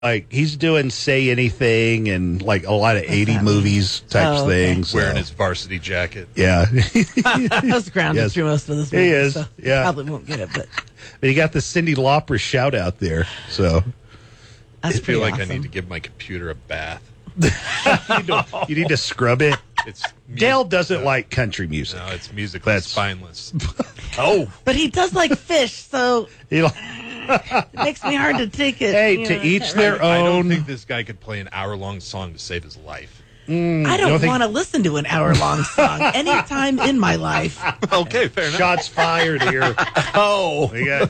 Like, he's doing Say Anything and, like, a lot of 80 movies types things. Wearing his varsity jacket. Yeah. I was grounded through most of this movie. He is, so yeah. Probably won't get it, but But you got the Cyndi Lauper shout out there, so. that's I feel pretty like awesome. I need to give my computer a bath. You need to scrub it. It's Dale doesn't like country music. No, it's musically That's- spineless. But he does like fish, so He- it makes me hard to take it. Hey, you to know, each can't their really- I don't own. think this guy could play an hour-long song to save his life. I you don't don't think- want to listen to an hour-long song anytime in my life. Okay, fair enough. Shots fired here. We got,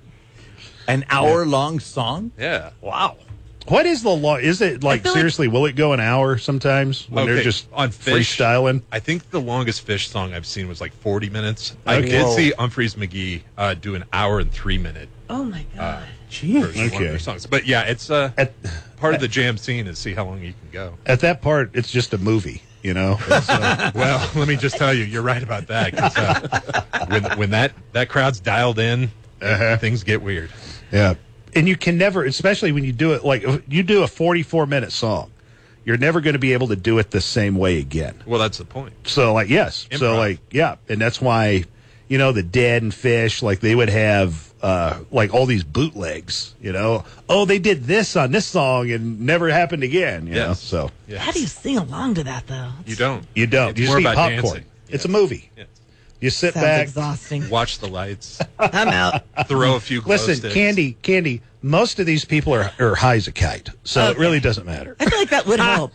An hour-long song? Yeah. Wow. what is the law? Is it like, feel like- seriously, will it go an hour sometimes when they're Okay, just on Fish, freestyling? I think the longest Fish song I've seen was like 40 minutes. I Okay. did Whoa. see Humphreys McGee do an hour and 3-minute Oh my god! version of one Okay. of their songs. But yeah, it's At, part of the jam scene is see how long you can go. at that part, it's just a movie, you know? It's, Well, let me just tell you, you're right about that. 'Cause, when that crowd's dialed in, things get weird. yeah. And you can never, especially when you do it, like, if you do a 44-minute song, you're never going to be able to do it the same way again. Well, that's the point. So, like, yes. So, Improv. like, yeah. And that's why, you know, the Dead and Fish, like, they would have, like, all these bootlegs, you know? Oh, they did this on this song and never happened again, you know? Yes. So, Yes. How do you sing along to that though? You don't. you don't. It's you just more eat about popcorn. dancing. It's a movie. Yes. You sit Sounds back. exhausting. Watch the lights. I'm out. Throw a few glow Listen, sticks. Candy, most of these people are high as a kite, so it Okay. really doesn't matter. I feel like that would help.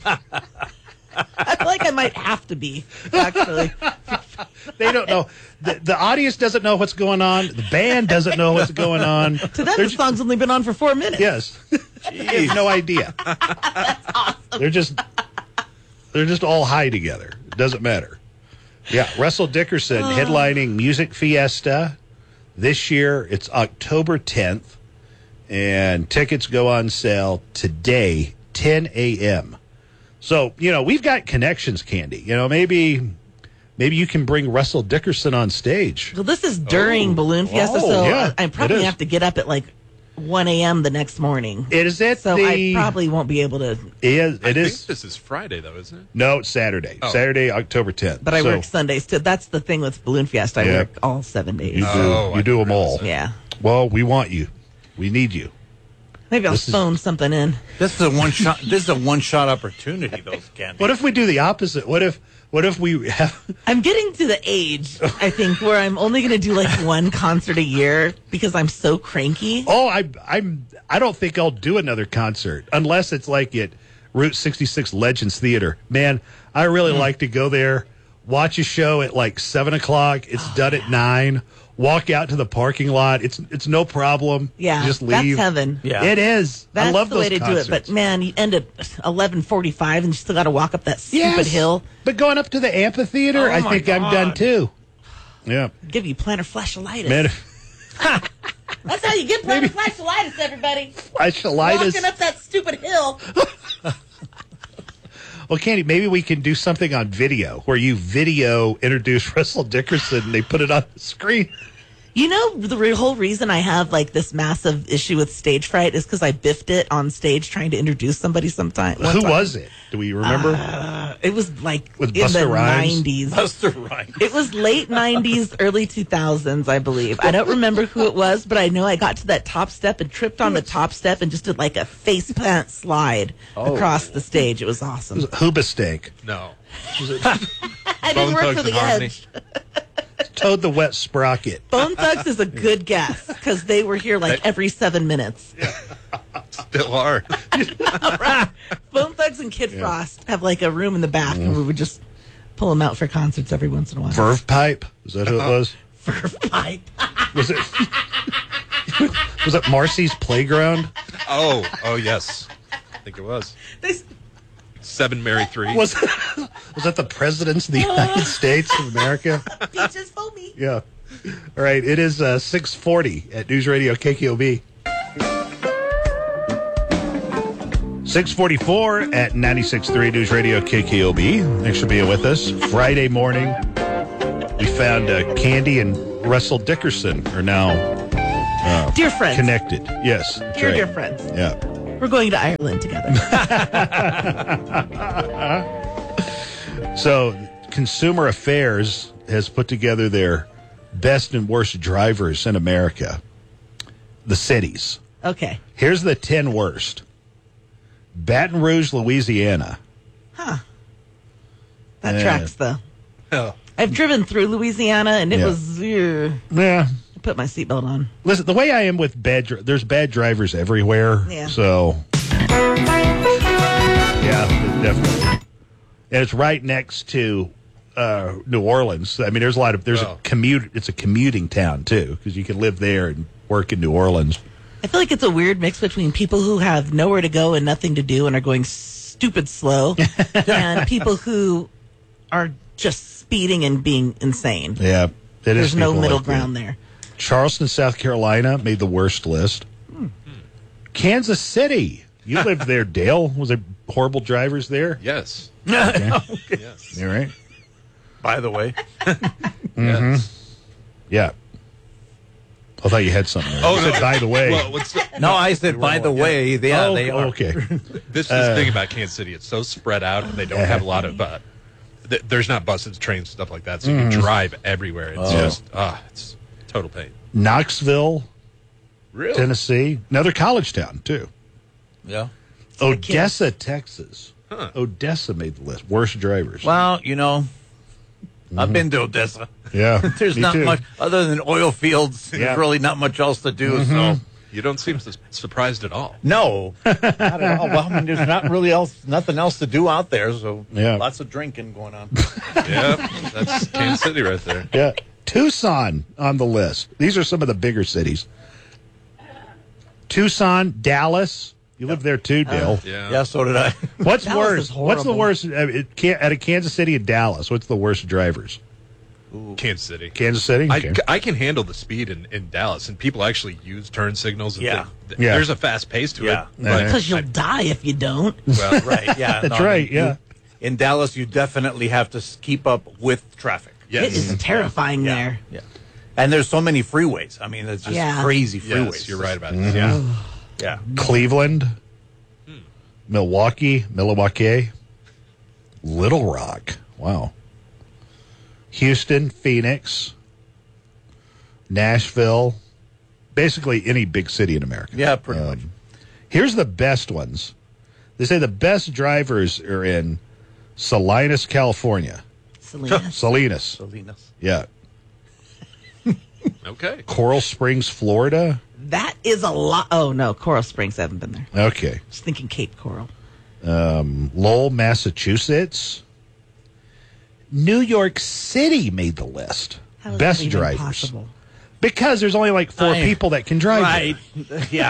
I feel like I might have to be actually. They don't know. The audience doesn't know what's going on. The band doesn't know what's going on. To them, the song's only been on for 4 minutes. Yes. They have no idea. That's awesome. They're just all high together. It doesn't matter. Yeah, Russell Dickerson headlining Music Fiesta. This year, it's October 10th, and tickets go on sale today, 10 a.m. So, you know, we've got connections, Candy. You know, maybe you can bring Russell Dickerson on stage. Well, this is during Balloon Fiesta, so yeah, I it probably is. have to get up at like 1 a.m. the next morning. Is it So I probably won't be able to. It I think is. this is Friday, though, isn't it? No, it's Saturday. Oh. Saturday, October 10th. But I So work Sundays too. That's the thing with Balloon Fiesta. I Yeah. work all 7 days. You Oh, I do didn't them all. realize that. Yeah. Well, we want you. We need you. Maybe I'll This is- phone something in. This is a one shot. This is a one-shot opportunity, though, Candy. What if we do the opposite? What if we have? I'm getting to the age, I think, where I'm only going to do like one concert a year because I'm so cranky. Oh, I don't think I'll do another concert unless it's like at Route 66 Legends Theater. Man, I really like to go there, watch a show at like 7:00. It's done at 9. Walk out to the parking lot. It's no problem. Yeah, just that's leave. heaven. Yeah. It is. That's I love the those way to concerts. do it. But man, you end at 11:45 and you still got to walk up that stupid hill. But going up to the amphitheater, Oh, I my think I'm done God. too. Yeah, Give you plantar fasciitis. man. That's how you get plantar fasciitis, everybody. Fasciitis. Walking up that stupid hill. Well, Candy, maybe we can do something on video where you introduce Russell Dickerson and they put it on the screen. You know, the whole reason I have like this massive issue with stage fright is because I biffed it on stage trying to introduce somebody sometime. Who was it? Do we remember? It was like With in Busta the Rhymes? 90s. Buster Rhymes. It was late 90s, early 2000s, I believe. I don't remember who it was, but I know I got to that top step and tripped on the top step and just did like a face plant slide across the stage. It was awesome. Hoobastank. No. I didn't Bone work Thugs for the and Harmony. Edge. Toad the Wet Sprocket. Bone Thugs is a good guess because they were here like every 7 minutes. Still are. Bone Thugs and Kid Frost have like a room in the back, and we would just pull them out for concerts every once in a while. Verve Pipe. Is that who it was? Verve Pipe. Was it? Was it Marcy's Playground? Oh, yes. I think it was. They- 7 Mary 3. Was that the presidents of the United States of America? Peaches foamy. Yeah. All right. It is 6:40 at News Radio KKOB. 6:44 at 96.3 News Radio KKOB. Thanks for being with us. Friday morning, we found Candy and Russell Dickerson are now Dear friends. connected. Yes. That's Dear, right. dear friends. Yeah. We're going to Ireland together. So, Consumer Affairs has put together their best and worst drivers in America. The cities. Okay. Here's the 10 worst. Baton Rouge, Louisiana. Huh. That Yeah. tracks, though. Oh. I've driven through Louisiana, and it Yeah. was... Yeah. I put my seatbelt on. Listen, the way I am with there's bad drivers everywhere. Yeah. So, yeah, definitely. And it's right next to New Orleans. I mean, there's Oh. it's a commuting town, too, because you can live there and work in New Orleans. I feel like it's a weird mix between people who have nowhere to go and nothing to do and are going stupid slow and people who are just speeding and being insane. Yeah. It There's is no people middle like that. ground there. Charleston, South Carolina made the worst list. Kansas City. You lived there, Dale. Was there horrible drivers there? Yes. Yes. You right? By the way. Yes. Yeah. I thought you had something there. Oh, You no. said, by the way. Well, No, I said, by the way, they are. Okay. this is the thing about Kansas City. It's so spread out, and they don't have a lot of. There's not buses, trains, stuff like that. So you drive everywhere. It's it's total pain. Knoxville, Really? Tennessee. Another college town, too. Yeah. Odessa, Texas. Odessa made the list. Worst drivers. Well, I've been to Odessa. Yeah. There's me not too. much other than oil fields. Yeah. There's really not much else to do. So You don't seem surprised at all. no, not at all. Well, I mean, there's not really nothing else to do out there. So Yeah. lots of drinking going on. Yeah, that's Kansas City right there. Yeah. Tucson on the list. These are some of the bigger cities. Tucson, Dallas. You live there too, Dale. Yeah. Yeah, so did I. What's Dallas worse? is What's the horrible. worst out of Kansas City and Dallas? What's the worst drivers? Kansas City. Kansas City. Okay. I can handle the speed in Dallas, and people actually use turn signals. And Yeah. Yeah. There's a fast pace to Yeah. it. But Because you'll die if you don't. well, Right. Yeah. That's no, I right. mean, Yeah. In Dallas, you definitely have to keep up with traffic. yes. It is terrifying there. Yeah. And there's so many freeways. I mean, it's just Yeah. crazy freeways. Yes, you're right about Mm-hmm. that. Yeah. Cleveland, Milwaukee, Little Rock. Wow. Houston, Phoenix, Nashville. Basically any big city in America. Yeah, pretty much. Here's the best ones. They say the best drivers are in Salinas, California. Selena. Salinas. Salinas. Yeah. Okay. Coral Springs, Florida. That is a lot. Oh, no. Coral Springs. I haven't been there. Okay. Just thinking Cape Coral. Lowell, Massachusetts. New York City made the list. How is Best that even drivers. possible? Because there's only like four people that can drive. Right. Yeah.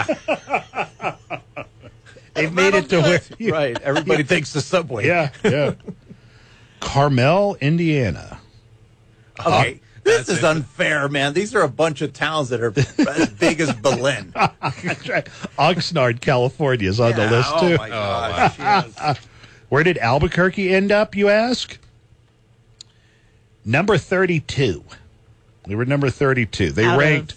They've made it to where. Right. Everybody takes the subway. Yeah, yeah. Carmel, Indiana. Okay. This That's is unfair, man. These are a bunch of towns that are as big as Berlin. Oxnard, California is on the list Oh, too. my gosh. Yes. Where did Albuquerque end up, you ask? Number 32. They were number 32. They Out of- ranked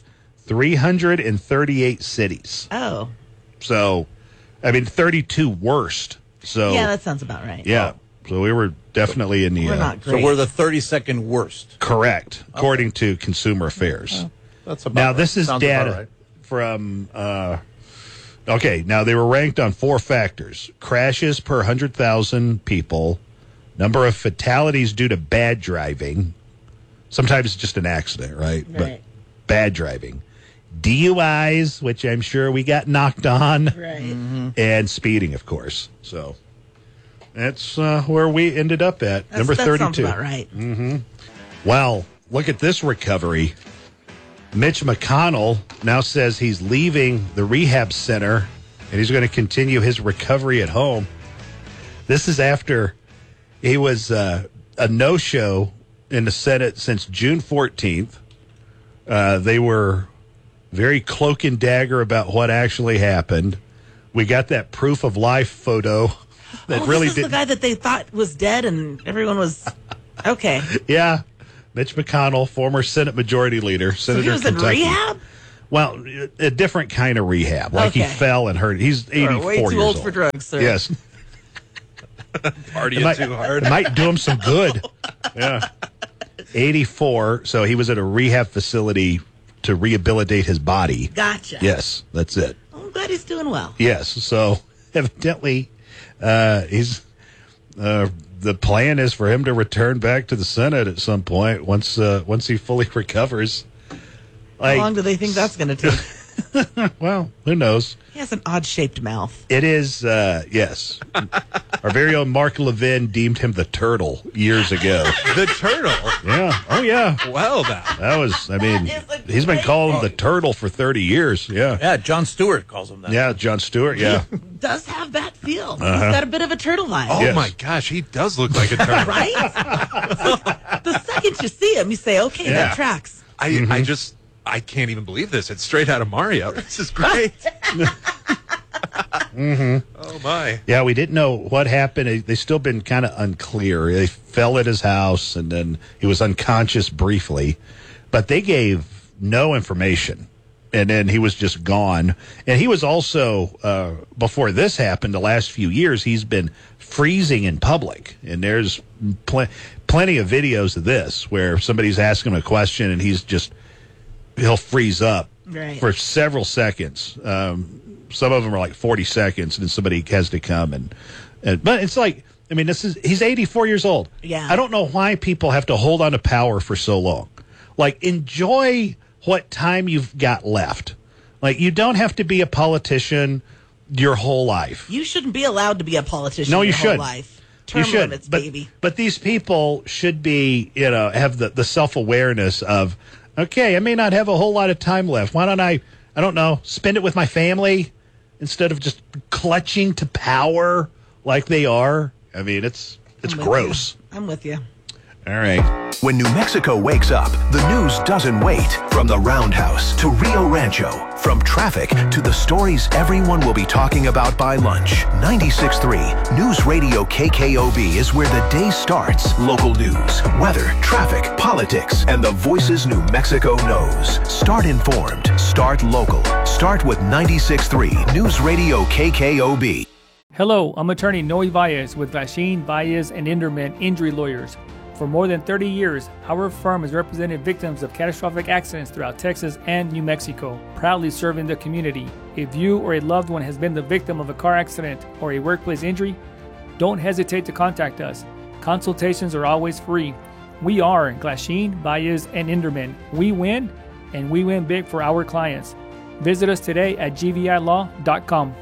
338 cities. Oh. So, I mean, 32 worst. So, Yeah, that sounds about right. yeah. So we were definitely in the We're not So great. we're the 32nd worst. correct, according to Consumer Affairs. That's about Now, right. this is Sounds about data right. from. Okay, now they were ranked on four factors: crashes per 100,000 people, number of fatalities due to bad driving. Sometimes it's just an accident, right? But Right. bad driving, DUIs, which I'm sure we got knocked on, Right. and speeding, of course. So that's where we ended up at number That 32. sounds about right. Well, look at this recovery. Mitch McConnell now says he's leaving the rehab center and he's going to continue his recovery at home. This is after he was a no-show in the Senate since June 14th. They were very cloak and dagger about what actually happened. We got that proof of life photo that really this is did. the guy that they thought was dead and everyone was... Okay. Yeah. Mitch McConnell, former Senate Majority Leader, So Senator he was in Kentucky. rehab? Well, a different kind of rehab. Like he Okay. fell and hurt. He's 84 Way too years old for drugs, sir. Yes. Partying too hard. It might do him some good. Yeah. 84. So he was at a rehab facility to rehabilitate his body. Gotcha. Yes, that's it. I'm glad he's doing well. Yes. So evidently, he's the plan is for him to return back to the Senate at some point once he fully recovers. How long do they think that's going to take? Well, who knows? He has an odd-shaped mouth. It is, yes. Our very own Mark Levin deemed him the turtle years ago. The turtle. Yeah. Oh, yeah. Well, now. That was, I mean, That is a he's been great calling him the turtle for 30 years. Yeah. Yeah, Jon Stewart calls him that. Yeah, Jon Stewart, yeah. Does have that feel. He's got a bit of a turtle vibe. Oh, Yes. my gosh. He does look like a turtle. Right? The second you see him, you say, okay, Yeah. that tracks. I can't even believe this. It's straight out of Mario. This is great. Oh, my. Yeah, we didn't know what happened. They've still been kind of unclear. They fell at his house, and then he was unconscious briefly. But they gave no information, and then he was just gone. And he was also, before this happened, the last few years, he's been freezing in public. And there's plenty of videos of this where somebody's asking him a question, and he'll freeze up Right. for several seconds. Some of them are like 40 seconds, and then somebody has to come and but it's like, I mean, he's 84 years old. Yeah. I don't know why people have to hold on to power for so long. Like, enjoy what time you've got left. Like, you don't have to be a politician your whole life. You shouldn't be allowed to be a politician No, your you whole should. life. Term You should, limits, baby. but these people should be, have the self-awareness of, okay, I may not have a whole lot of time left. Why don't I don't know, spend it with my family instead of just clutching to power like they are? I mean, it's I'm with gross. you. I'm with you. All right. When New Mexico wakes up, the news doesn't wait. From the Roundhouse to Rio Rancho, from traffic to the stories everyone will be talking about by lunch. 96.3 News Radio KKOB is where the day starts. Local news, weather, traffic, politics, and the voices New Mexico knows. Start informed. Start local. Start with 96.3 News Radio KKOB. Hello, I'm attorney Noe Valles with Glasheen, Valles, and Inderman Injury Lawyers. For more than 30 years, our firm has represented victims of catastrophic accidents throughout Texas and New Mexico, proudly serving the community. If you or a loved one has been the victim of a car accident or a workplace injury, don't hesitate to contact us. Consultations are always free. We are Glasheen, Valles, and Inderman. We win, and we win big for our clients. Visit us today at gvilaw.com.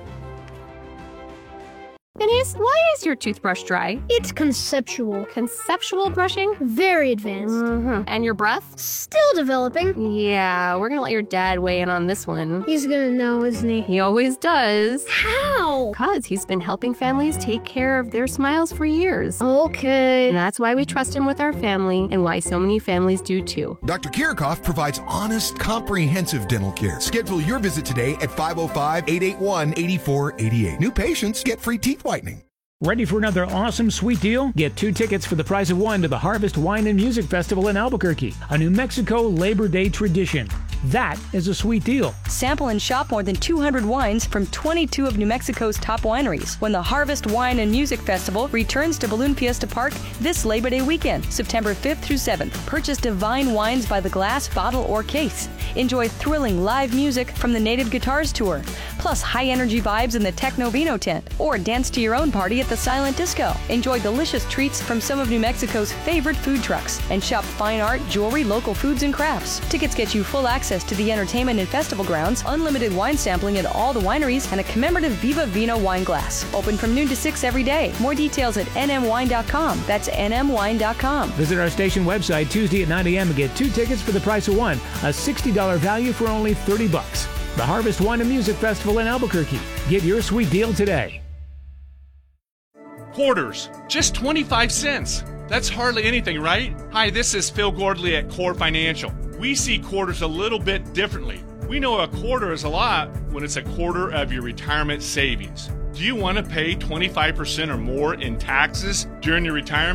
Denise, why is your toothbrush dry? It's conceptual. Conceptual brushing? Very advanced. And your breath? Still developing. Yeah, we're gonna let your dad weigh in on this one. He's gonna know, isn't he? He always does. How? Because he's been helping families take care of their smiles for years. Okay. And that's why we trust him with our family and why so many families do too. Dr. Kirchhoff provides honest, comprehensive dental care. Schedule your visit today at 505-881-8488. New patients get free teeth whitening. Ready for another awesome sweet deal? Get 2 tickets for the price of 1 to the Harvest Wine and Music Festival in Albuquerque, a New Mexico Labor Day tradition. That is a sweet deal. Sample and shop more than 200 wines from 22 of New Mexico's top wineries when the Harvest Wine and Music Festival returns to Balloon Fiesta Park this Labor Day weekend, September 5th through 7th. Purchase divine wines by the glass, bottle, or case. Enjoy thrilling live music from the Native Guitars Tour, plus high-energy vibes in the Techno Vino tent, or dance to your own party at the Silent Disco. Enjoy delicious treats from some of New Mexico's favorite food trucks, and shop fine art, jewelry, local foods, and crafts. Tickets get you full access to the entertainment and festival grounds, unlimited wine sampling at all the wineries, and a commemorative Viva Vino wine glass. Open from noon to 6 every day. More details at nmwine.com. That's nmwine.com. Visit our station website Tuesday at 9 a.m. and get 2 tickets for the price of 1, a $60 value for only $30. The Harvest Wine and Music Festival in Albuquerque. Get your sweet deal today. Quarters, just 25 cents. That's hardly anything, right? Hi, this is Phil Gordley at Core Financial. We see quarters a little bit differently. We know a quarter is a lot when it's a quarter of your retirement savings. Do you want to pay 25% or more in taxes during your retirement?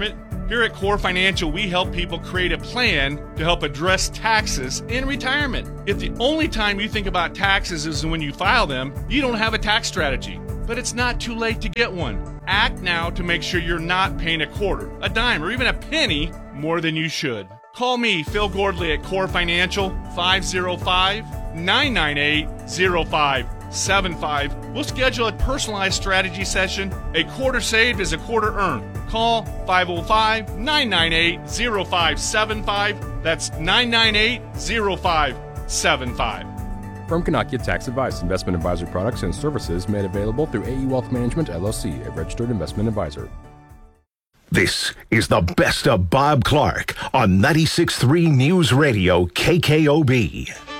Here at Core Financial, we help people create a plan to help address taxes in retirement. If the only time you think about taxes is when you file them, you don't have a tax strategy. But it's not too late to get one. Act now to make sure you're not paying a quarter, a dime, or even a penny more than you should. Call me, Phil Gordley, at Core Financial, 505-998-0575. We'll schedule a personalized strategy session. A quarter saved is a quarter earned. Call 505-998-0575. That's 998-0575. Firm cannot get tax advice. Investment advisory products and services made available through AE Wealth Management, LLC, a registered investment advisor. This is the best of Bob Clark on 96.3 News Radio KKOB.